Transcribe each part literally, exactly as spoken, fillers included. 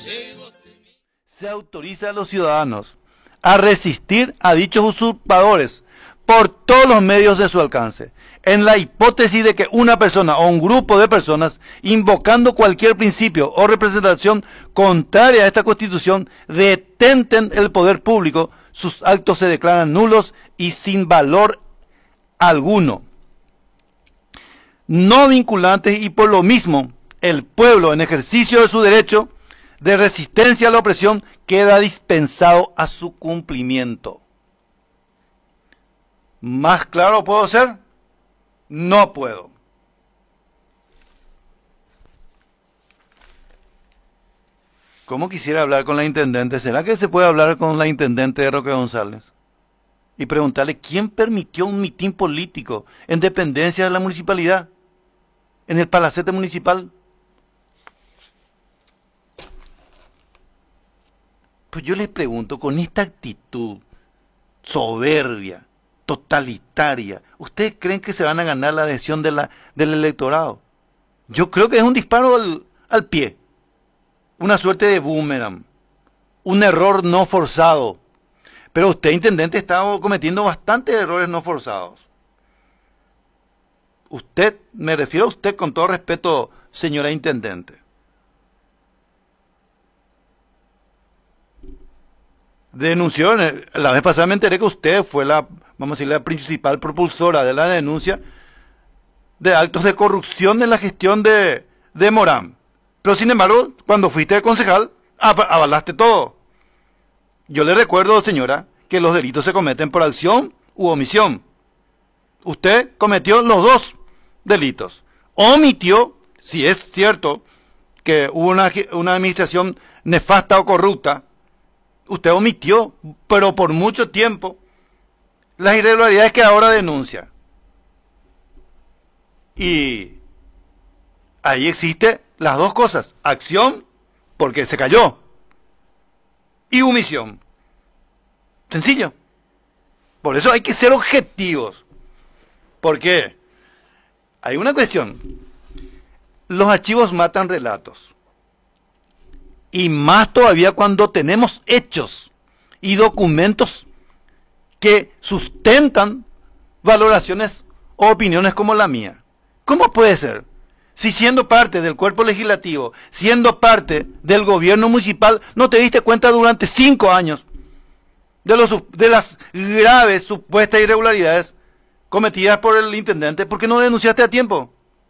Se autoriza a los ciudadanos a resistir a dichos usurpadores por todos los medios de su alcance, en la hipótesis de que una persona o un grupo de personas, invocando cualquier principio o representación contraria a esta Constitución, detenten el poder público, sus actos se declaran nulos y sin valor alguno, no vinculantes, y por lo mismo el pueblo, en ejercicio de su derecho de resistencia a la opresión, queda dispensado a su cumplimiento. ¿Más claro puedo ser? No puedo. ¿Cómo quisiera hablar con la intendente? ¿Será que se puede hablar con la intendente de Roque González? Y preguntarle quién permitió un mitin político en dependencia de la municipalidad, en el palacete municipal. Pues yo les pregunto, con esta actitud soberbia, totalitaria, ¿ustedes creen que se van a ganar la adhesión de la, del electorado? Yo creo que es un disparo al, al pie, una suerte de boomerang, un error no forzado. Pero usted, intendente, está cometiendo bastantes errores no forzados. Usted, me refiero a usted con todo respeto, señora intendente. Denunció, la vez pasada me enteré que usted fue la, vamos a decir, la principal propulsora de la denuncia de actos de corrupción en la gestión de, de Morán. Pero sin embargo, cuando fuiste concejal, avalaste todo. Yo le recuerdo, señora, que los delitos se cometen por acción u omisión. Usted cometió los dos delitos. Omitió, si es cierto que hubo una, una administración nefasta o corrupta, usted omitió, pero por mucho tiempo, las irregularidades que ahora denuncia. Y ahí existe las dos cosas: acción, porque se cayó, y omisión. Sencillo. Por eso hay que ser objetivos. Porque hay una cuestión. Los archivos matan relatos. Y más todavía cuando tenemos hechos y documentos que sustentan valoraciones o opiniones como la mía. ¿Cómo puede ser? Si siendo parte del cuerpo legislativo, siendo parte del gobierno municipal, no te diste cuenta durante cinco años de, los, de las graves supuestas irregularidades cometidas por el intendente, ¿por qué no denunciaste a tiempo?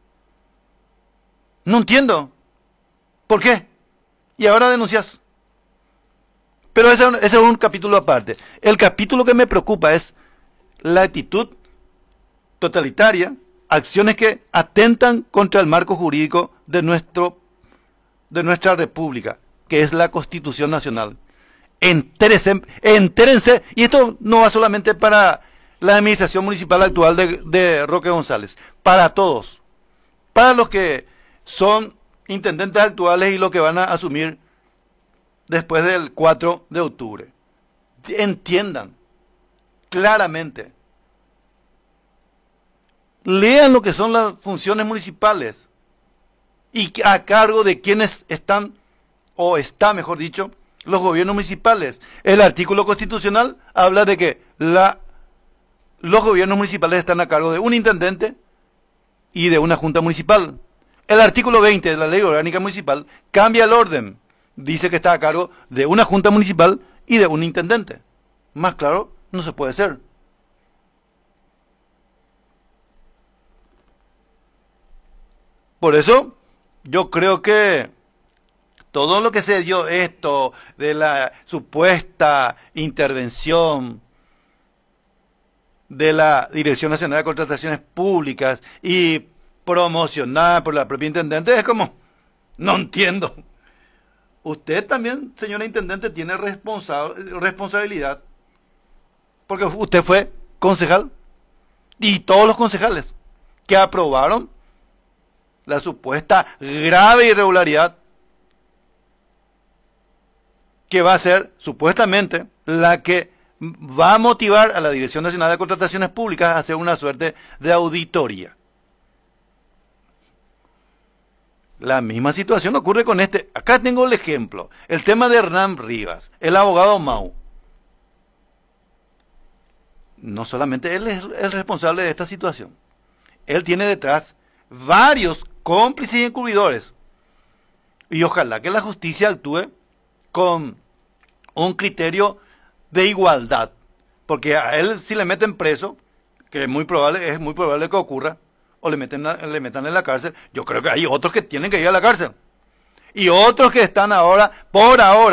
No entiendo. ¿Por qué? Y ahora denuncias. Pero ese, ese es un capítulo aparte. El capítulo que me preocupa es la actitud totalitaria, acciones que atentan contra el marco jurídico de, nuestro, de nuestra república, que es la Constitución Nacional. Entérense, entérense, y esto no va solamente para la administración municipal actual de, de Roque González, para todos, para los que son intendentes actuales y los que van a asumir después del cuatro de octubre. Entiendan claramente. Lean lo que son las funciones municipales y a cargo de quienes están, o está mejor dicho, los gobiernos municipales. El artículo constitucional habla de que la, los gobiernos municipales están a cargo de un intendente y de una junta municipal. El artículo veinte de la Ley Orgánica Municipal cambia el orden. Dice que está a cargo de una junta municipal y de un intendente. Más claro no se puede ser. Por eso, yo creo que todo lo que se dio esto de la supuesta intervención de la Dirección Nacional de Contrataciones Públicas y promocionada por la propia intendente es como, no entiendo. Usted también, señora intendente, tiene responsa responsabilidad, porque usted fue concejal y todos los concejales que aprobaron la supuesta grave irregularidad que va a ser supuestamente la que va a motivar a la Dirección Nacional de Contrataciones Públicas a hacer una suerte de auditoría. La misma situación ocurre con este. Acá tengo el ejemplo. El tema de Hernán Rivas, el abogado Mau. No solamente él es el responsable de esta situación. Él tiene detrás varios cómplices y encubridores. Y ojalá que la justicia actúe con un criterio de igualdad. Porque a él si le meten preso, que es muy probable, es muy probable que ocurra, o le, meten, le metan en la cárcel, yo creo que hay otros que tienen que ir a la cárcel. Y otros que están ahora, por ahora,